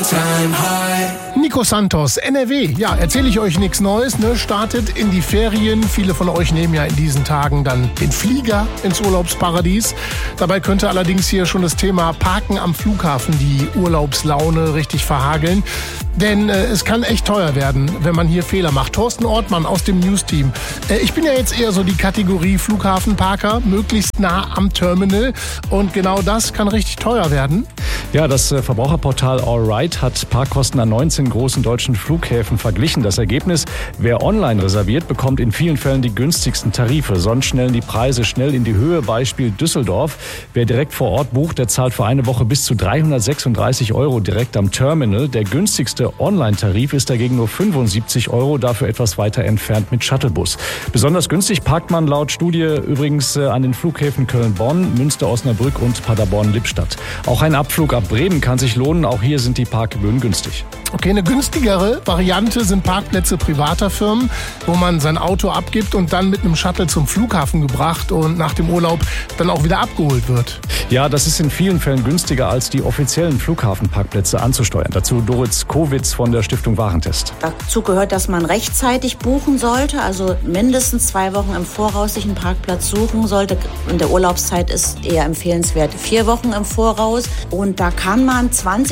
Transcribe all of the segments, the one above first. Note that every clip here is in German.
All-Time High. Nico Santos, NRW. Ja, erzähle ich euch nichts Neues, ne? Startet in die Ferien. Viele von euch nehmen ja in diesen Tagen dann den Flieger ins Urlaubsparadies. Dabei könnte allerdings hier schon das Thema Parken am Flughafen die Urlaubslaune richtig verhageln. Denn es kann echt teuer werden, wenn man hier Fehler macht. Thorsten Ortmann aus dem News-Team. Ich bin ja jetzt eher so die Kategorie Flughafenparker, möglichst nah am Terminal. Und genau das kann richtig teuer werden. Ja, das Verbraucherportal AllRight hat Parkkosten an 19 großen deutschen Flughäfen verglichen. Das Ergebnis: Wer online reserviert, bekommt in vielen Fällen die günstigsten Tarife. Sonst schnellen die Preise schnell in die Höhe. Beispiel Düsseldorf. Wer direkt vor Ort bucht, der zahlt für eine Woche bis zu 336 € direkt am Terminal. Der günstigste Online-Tarif ist dagegen nur 75 €, dafür etwas weiter entfernt mit Shuttlebus. Besonders günstig parkt man laut Studie übrigens an den Flughäfen Köln-Bonn, Münster-Osnabrück und Paderborn-Lippstadt. Auch ein Abflug ab Bremen kann sich lohnen. Auch hier sind die Parkgebühren günstig. Okay, eine günstigere Variante sind Parkplätze privater Firmen, wo man sein Auto abgibt und dann mit einem Shuttle zum Flughafen gebracht und nach dem Urlaub dann auch wieder abgeholt wird. Ja, das ist in vielen Fällen günstiger, als die offiziellen Flughafenparkplätze anzusteuern. Dazu Dorit Kowitz von der Stiftung Warentest. Dazu gehört, dass man rechtzeitig buchen sollte, also mindestens 2 Wochen im Voraus sich einen Parkplatz suchen sollte. In der Urlaubszeit ist eher empfehlenswert 4 Wochen im Voraus. Und da kann man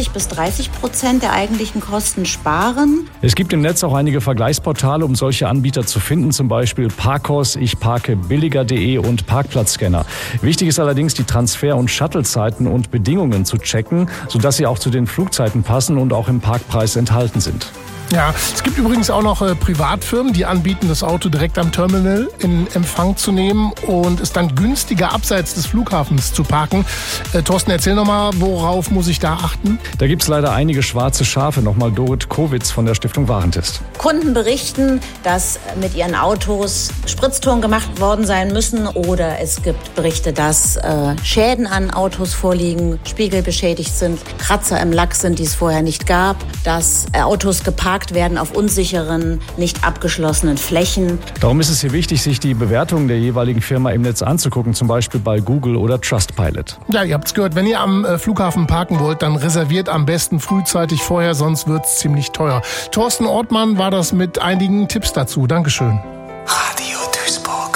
20-30% der eigentlichen Kosten sparen. Es gibt im Netz auch einige Vergleichsportale, um solche Anbieter zu finden, zum Beispiel Parkos, ichparkebilliger.de und Parkplatzscanner. Wichtig ist allerdings, die Transfer- und Shuttlezeiten und Bedingungen zu checken, sodass sie auch zu den Flugzeiten passen und auch im Parkpreis enthalten sind. Ja, es gibt übrigens auch noch Privatfirmen, die anbieten, das Auto direkt am Terminal in Empfang zu nehmen und es dann günstiger abseits des Flughafens zu parken. Thorsten, erzähl nochmal, worauf muss ich da achten? Da gibt es leider einige schwarze Schafe. Nochmal Dorit Kowitz von der Stiftung Warentest. Kunden berichten, dass mit ihren Autos Spritztouren gemacht worden sein müssen, oder es gibt Berichte, dass Schäden an Autos vorliegen, Spiegel beschädigt sind, Kratzer im Lack sind, die es vorher nicht gab, dass Autos geparkt werden auf unsicheren, nicht abgeschlossenen Flächen. Darum ist es hier wichtig, sich die Bewertungen der jeweiligen Firma im Netz anzugucken, zum Beispiel bei Google oder Trustpilot. Ja, ihr habt es gehört, wenn ihr am Flughafen parken wollt, dann reserviert am besten frühzeitig vorher, sonst wird es ziemlich teuer. Thorsten Ortmann war das mit einigen Tipps dazu. Dankeschön.